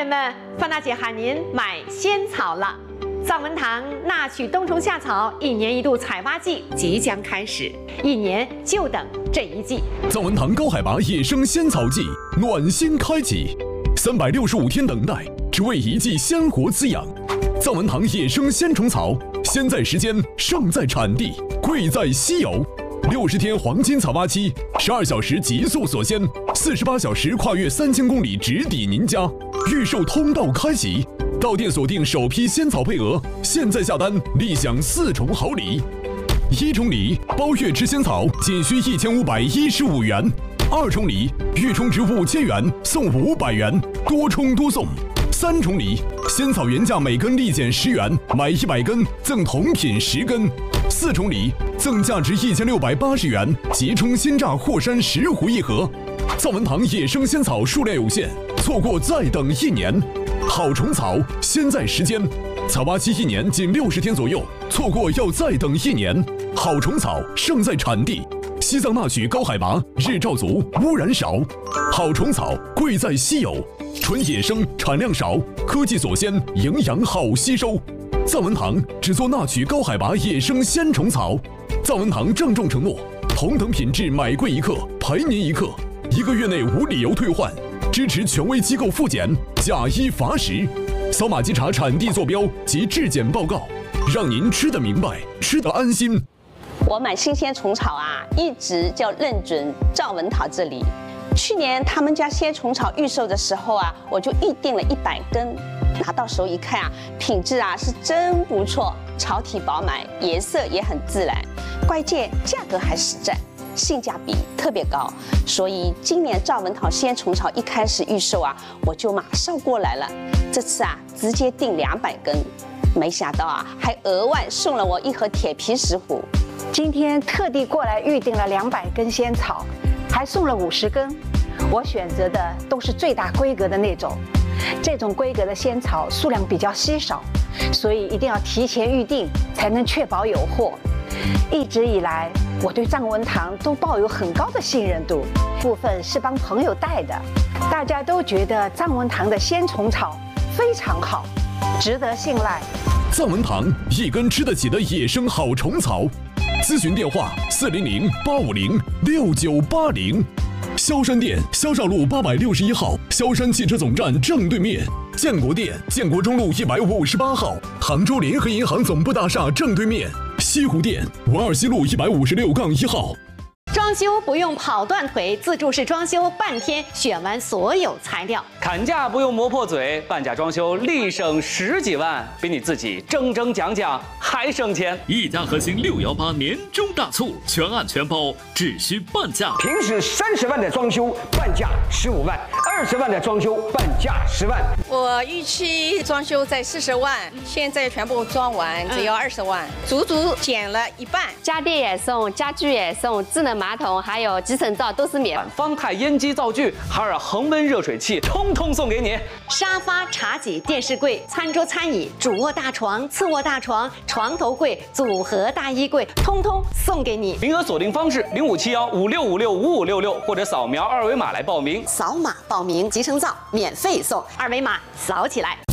人们，范大姐喊您买仙草了。藏文堂纳取冬虫夏草1年1度采挖季即将开始，1年就等这一季。 藏文堂高海拔野生仙草季暖心开启，365天等待，只为一季鲜活滋养。藏文堂野生鲜虫草，先在时间，胜在产地，贵在稀有。60天黄金采挖期，12小时极速锁鲜，48小时跨越3000公里直抵您家。预售通道开启，到店锁定首批仙草配额，现在下单立享4重好礼。1重礼，包月吃仙草仅需1515元；2重礼，预充值5000元送500元，多充多送。3重礼，仙草原价每根立减10元，买100根赠同品10根。4重礼，赠价值1680元即充鲜榨霍山10壶1盒。藏文堂野生仙草数量有限，错过再等1年。好虫草，先在时间，采挖期1年仅60天左右，错过要再等1年。好虫草，胜在产地。西藏纳曲高海拔，日照足，污染少。好虫草，贵在稀有，纯野生，产量少，科技锁鲜，营养好吸收。藏文堂只做纳曲高海拔野生鲜虫草。藏文堂郑重承诺，同等品质买贵1克赔您1克，1个月内无理由退换，支持权威机构复检，假一罚10。扫码稽查产地坐标及质检报告，让您吃得明白，吃得安心。 我买新鲜虫草啊，一直就认准藏文堂这里。去年他们家鲜虫草预售的时候啊，我就预定了100根。拿到手一看啊，品质啊是真不错，草体饱满，颜色也很自然，关键价格还实在，性价比特别高。所以今年藏文堂鲜虫草一开始预售啊，我就马上过来了。这次啊，直接订200根，没想到啊，还额外送了我1盒铁皮石斛。 今天特地过来预定了200根仙草，还送了50根。我选择的都是最大规格的那种，这种规格的仙草数量比较稀少，所以一定要提前预定，才能确保有货。一直以来，我对藏文堂都抱有很高的信任度，部分是帮朋友带的，大家都觉得藏文堂的鲜虫草非常好，值得信赖。 藏文堂一根吃得起的野生好虫草，咨询电话400-850-6980。萧山店，萧绍路861号，萧山汽车总站正对面；建国店，建国中路158号，杭州联合银行总部大厦正对面；西湖店，文二西路156-1号。 装修不用跑断腿，自助式装修半天选完所有材料。 砍价不用磨破嘴，半价装修立省10几万，比你自己整整讲讲还省钱。 一家核心618年终大促，全案全包，只需半价。 平时30万的装修，半价15万；20万的装修，半价10万。 我预期装修在40万，现在全部装完只要20万，足足减了1半。 家电也送，家具也送，智能马桶还有集成灶都是免。 方太烟机灶具，海尔恒温热水器，通通送给你。 沙发、茶几、电视柜、餐桌、餐椅、主卧大床、次卧大床、床头柜、组合大衣柜，通通送给你。 名额锁定方式：057156565566，或者扫描2维码来报名。 扫码报名，集成灶免费送，2维码扫起来。